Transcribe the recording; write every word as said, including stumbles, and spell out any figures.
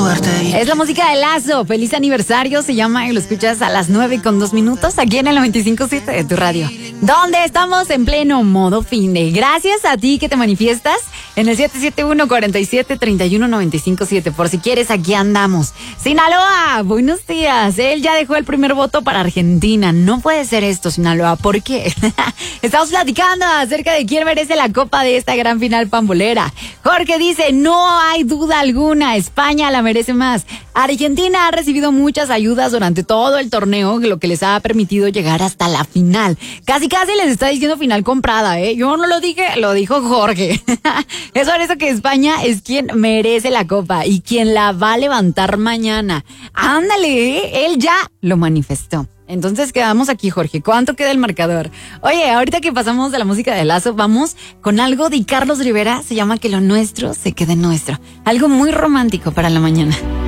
suerte. Es la música de Lazo. Feliz aniversario se llama y lo escuchas a las nueve con dos minutos aquí en el noventa y cinco punto siete de tu radio. Donde estamos en pleno modo fin de. Gracias a ti que te manifiestas en el siete siete uno, cuatro siete, tres uno nueve cinco siete. Por si quieres, aquí andamos. Sinaloa, buenos días. Él ya dejó el primer voto para Argentina. No puede ser esto, Sinaloa. ¿Por qué? Estamos platicando acerca de quién merece la copa de esta gran final pambolera. Jorge dice, no hay duda alguna, España la merece más. Argentina ha recibido muchas ayudas durante todo el torneo, lo que les ha permitido llegar hasta la final. Casi casi les está diciendo final comprada, ¿eh? Yo no lo dije, lo dijo Jorge. Es por eso que España es quien merece la copa y quien la va a levantar mañana. Ándale, ¿eh? Él ya lo manifestó. Entonces quedamos aquí, Jorge. ¿Cuánto queda el marcador? Oye, ahorita que pasamos de la música de Lazo, vamos con algo de Carlos Rivera. Se llama Que lo nuestro se quede nuestro. Algo muy romántico para la mañana.